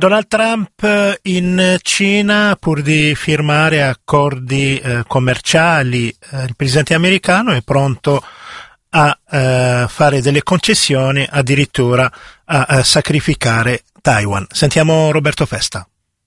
Donald Trump in Cina, pur di firmare accordi commerciali, il presidente americano è pronto a fare delle concessioni, addirittura a sacrificare Taiwan. Sentiamo Roberto Festa.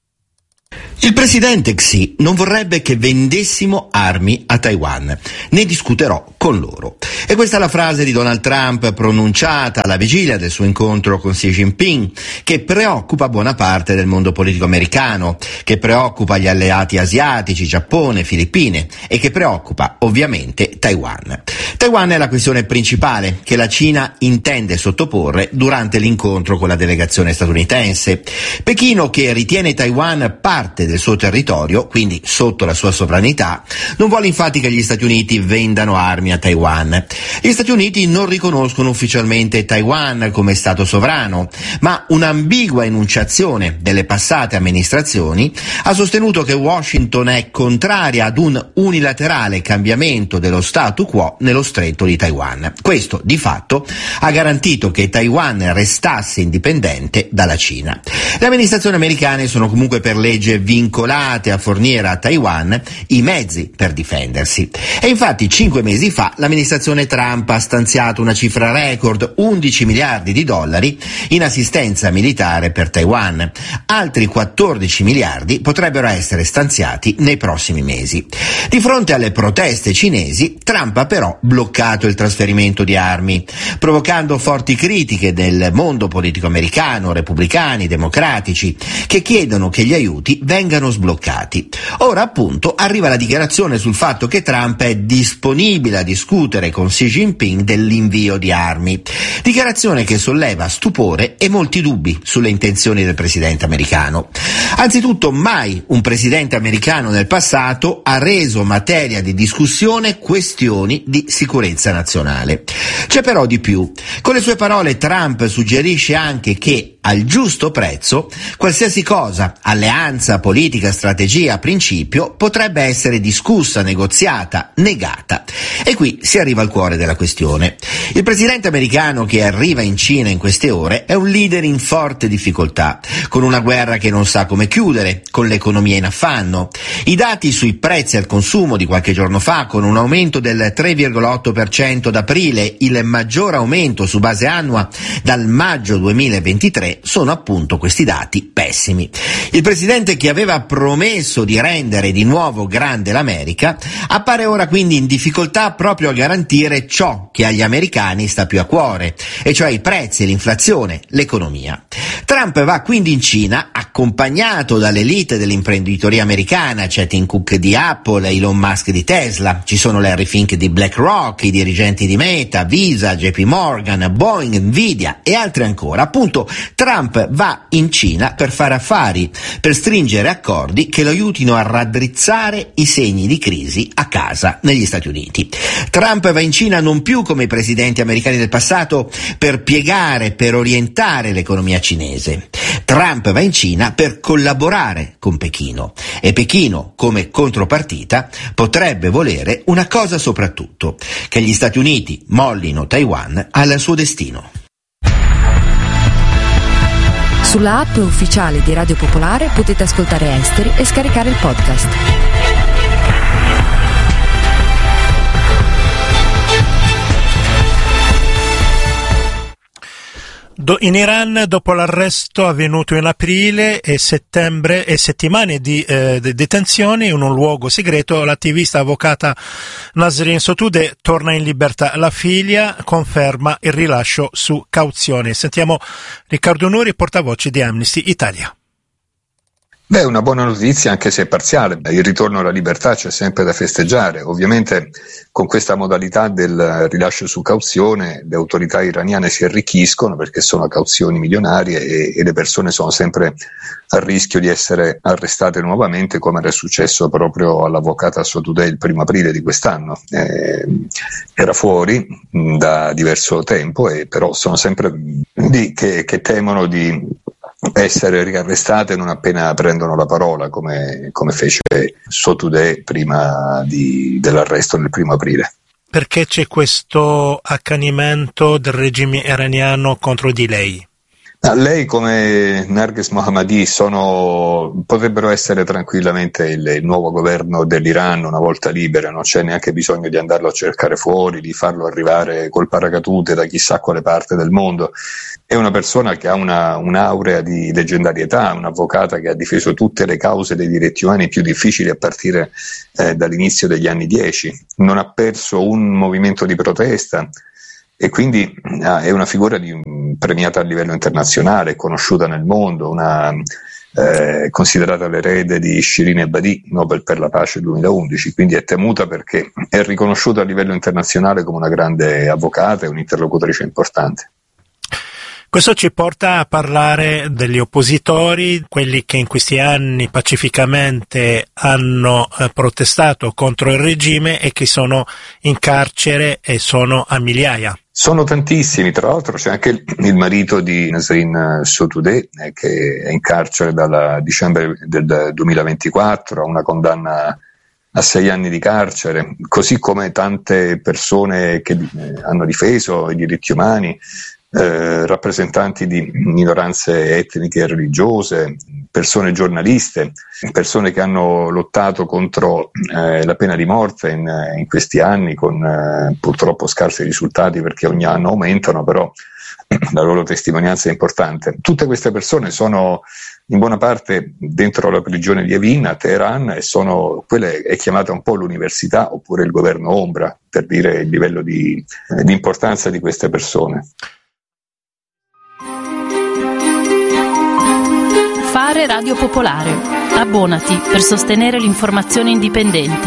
Il presidente Xi non vorrebbe che vendessimo armi a Taiwan. Ne discuterò con loro. E questa è la frase di Donald Trump pronunciata alla vigilia del suo incontro con Xi Jinping, che preoccupa buona parte del mondo politico americano, che preoccupa gli alleati asiatici, Giappone, Filippine, e che preoccupa ovviamente Taiwan. Taiwan è la questione principale che la Cina intende sottoporre durante l'incontro con la delegazione statunitense. Pechino, che ritiene Taiwan parte del suo territorio, quindi sotto la sua sovranità, non vuole infatti che gli Stati Uniti vendano armi a Taiwan. Gli Stati Uniti non riconoscono ufficialmente Taiwan come Stato sovrano, ma un'ambigua enunciazione delle passate amministrazioni ha sostenuto che Washington è contraria ad un unilaterale cambiamento dello statu quo nello stretto di Taiwan. Questo, di fatto, ha garantito che Taiwan restasse indipendente dalla Cina. Le amministrazioni americane sono comunque per legge vincolate a fornire a Taiwan i mezzi per difendersi. E infatti 5 mesi fa l'amministrazione Trump ha stanziato una cifra record, $11 miliardi, in assistenza militare per Taiwan. Altri 14 miliardi potrebbero essere stanziati nei prossimi mesi. Di fronte alle proteste cinesi, Trump ha però bloccato il trasferimento di armi, provocando forti critiche del mondo politico americano, repubblicani, democratici, che chiedono che gli aiuti vengano sbloccati. Ora appunto arriva la dichiarazione sul fatto che Trump è disponibile a discutere con Xi Jinping dell'invio di armi. Dichiarazione che solleva stupore e molti dubbi sulle intenzioni del presidente americano. Anzitutto, mai un presidente americano nel passato ha reso materia di discussione questioni di sicurezza nazionale. C'è però di più. Con le sue parole Trump suggerisce anche che al giusto prezzo qualsiasi cosa, alleanza, politica, strategia, principio, potrebbe essere discussa, negoziata, negata. E qui si arriva al cuore della questione. Il presidente americano che arriva in Cina in queste ore è un leader in forte difficoltà, con una guerra che non sa come chiudere, con l'economia in affanno. I dati sui prezzi al consumo di qualche giorno fa, con un aumento del 3,8% ad aprile, il maggior aumento su base annua dal maggio 2023, sono appunto questi dati pessimi. Il presidente, che aveva promesso di rendere di nuovo grande l'America, appare ora quindi in difficoltà proprio a garantire ciò che agli americani sta più a cuore, e cioè i prezzi, l'inflazione, l'economia. Trump va quindi in Cina accompagnato dall'elite dell'imprenditoria americana, c'è Tim Cook di Apple, Elon Musk di Tesla, ci sono Larry Fink di BlackRock, i dirigenti di Meta, Visa, JP Morgan, Boeing, Nvidia e altri ancora. Appunto, Trump va in Cina per fare affari, per stringere accordi che lo aiutino a raddrizzare i segni di crisi a casa negli Stati Uniti. Trump va in Cina non più come i presidenti americani del passato per piegare, per orientare l'economia cinese. Trump va in Cina per collaborare con Pechino, e Pechino, come contropartita, potrebbe volere una cosa soprattutto: che gli Stati Uniti mollino Taiwan al suo destino. Sulla app ufficiale di Radio Popolare potete ascoltare Esteri e scaricare il podcast. In Iran, dopo l'arresto avvenuto in aprile e settimane di detenzione in un luogo segreto, l'attivista avvocata Nasrin Sotoudeh torna in libertà. La figlia conferma il rilascio su cauzione. Sentiamo Riccardo Nuri, portavoce di Amnesty Italia. Beh, una buona notizia, anche se parziale. Il ritorno alla libertà c'è sempre da festeggiare. Ovviamente con questa modalità del rilascio su cauzione le autorità iraniane si arricchiscono, perché sono cauzioni milionarie e le persone sono sempre a rischio di essere arrestate nuovamente, come era successo proprio all'avvocata Sotoudeh il 1 aprile di quest'anno. Era fuori da diverso tempo, e però sono sempre lì che temono di essere riarrestate non appena prendono la parola, come fece Sotoudeh prima dell'arresto del 1 aprile. Perché c'è questo accanimento del regime iraniano contro di lei? Lei come Narges Mohammadi potrebbero essere tranquillamente il nuovo governo dell'Iran una volta libera, non c'è neanche bisogno di andarlo a cercare fuori, di farlo arrivare col paracadute da chissà quale parte del mondo. È una persona che ha un'aurea di leggendarietà, un'avvocata che ha difeso tutte le cause dei diritti umani più difficili a partire dall'inizio degli anni 10, non ha perso un movimento di protesta. E quindi è una figura premiata a livello internazionale, conosciuta nel mondo, considerata l'erede di Shirin Ebadi, Nobel per la pace 2011, quindi è temuta perché è riconosciuta a livello internazionale come una grande avvocata e un'interlocutrice importante. Questo ci porta a parlare degli oppositori, quelli che in questi anni pacificamente hanno protestato contro il regime e che sono in carcere e sono a migliaia. Sono tantissimi, tra l'altro c'è anche il marito di Nasrin Sotoudeh che è in carcere dal dicembre del 2024, ha una condanna a 6 anni di carcere, così come tante persone che hanno difeso i diritti umani, rappresentanti di minoranze etniche e religiose, persone giornaliste, persone che hanno lottato contro la pena di morte in questi anni con purtroppo scarsi risultati perché ogni anno aumentano, però la loro testimonianza è importante. Tutte queste persone sono in buona parte dentro la prigione di Evin a Teheran e quella è chiamata un po' l'università oppure il governo ombra, per dire il livello di importanza di queste persone. Fare Radio Popolare. Abbonati per sostenere l'informazione indipendente.